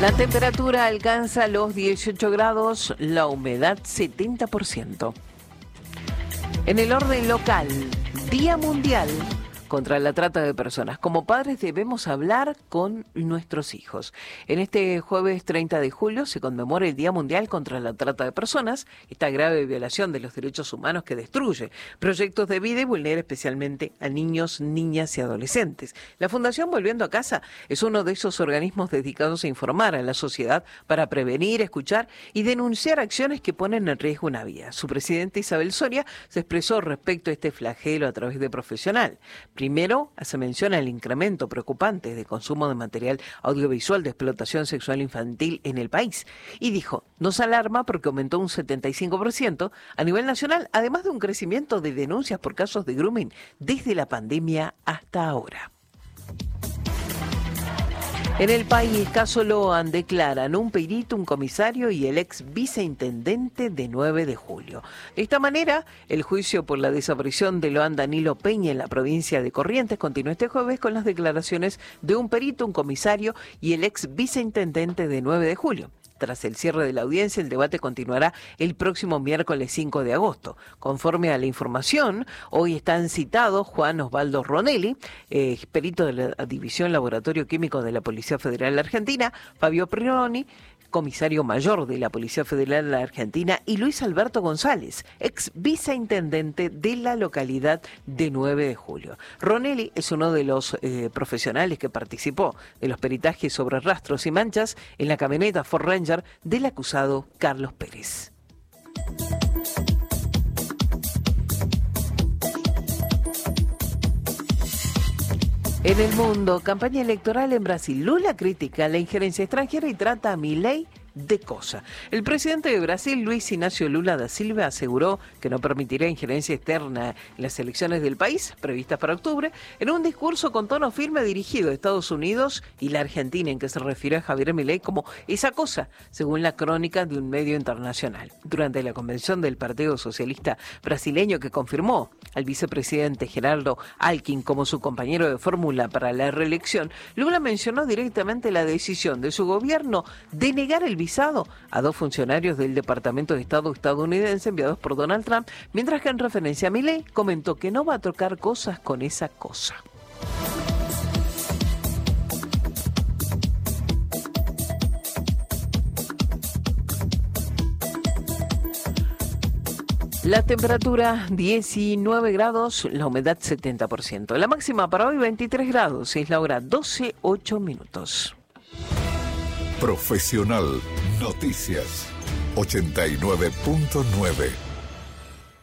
La temperatura alcanza los 18 grados, la humedad 70%. En el orden local, Día Mundial contra la Trata de Personas. Como padres debemos hablar con nuestros hijos. En este jueves 30 de julio se conmemora el Día Mundial contra la Trata de Personas, esta grave violación de los derechos humanos que destruye proyectos de vida y vulnera especialmente a niños, niñas y adolescentes. La Fundación Volviendo a Casa es uno de esos organismos dedicados a informar a la sociedad para prevenir, escuchar y denunciar acciones que ponen en riesgo una vida. Su presidenta Isabel Soria se expresó respecto a este flagelo a través de Profesional. Primero, se menciona el incremento preocupante de consumo de material audiovisual de explotación sexual infantil en el país. Y dijo, nos alarma porque aumentó un 75% a nivel nacional, además de un crecimiento de denuncias por casos de grooming desde la pandemia hasta ahora. En el país, caso Loan declaran un perito, un comisario y el ex viceintendente de 9 de julio. De esta manera, el juicio por la desaparición de Loan Danilo Peña en la provincia de Corrientes continúa este jueves con las declaraciones de un perito, un comisario y el ex viceintendente de 9 de julio. Tras el cierre de la audiencia, el debate continuará el próximo miércoles 5 de agosto. Conforme a la información, hoy están citados Juan Osvaldo Ronelli, perito de la División Laboratorio Químico de la Policía Federal Argentina, Fabio Pironi, comisario mayor de la Policía Federal de la Argentina, y Luis Alberto González, ex viceintendente de la localidad de 9 de julio. Ronelli es uno de los profesionales que participó de los peritajes sobre rastros y manchas en la camioneta Ford Ranger del acusado Carlos Pérez. En el mundo, campaña electoral en Brasil. Lula critica la injerencia extranjera y trata a Milei de cosa. El presidente de Brasil, Luis Inácio Lula da Silva, aseguró que no permitirá injerencia externa en las elecciones del país, previstas para octubre, en un discurso con tono firme dirigido a Estados Unidos y la Argentina, en que se refirió a Javier Milei como esa cosa, según la crónica de un medio internacional. Durante la convención del Partido Socialista brasileño, que confirmó al vicepresidente Geraldo Alckmin como su compañero de fórmula para la reelección, Lula mencionó directamente la decisión de su gobierno de negar el visado a 2 funcionarios del Departamento de Estado estadounidense enviados por Donald Trump, mientras que en referencia a Milei comentó que no va a tocar cosas con esa cosa. La temperatura 19 grados, la humedad 70%. La máxima para hoy 23 grados, es la hora 12:08. Profesional Noticias 89.9.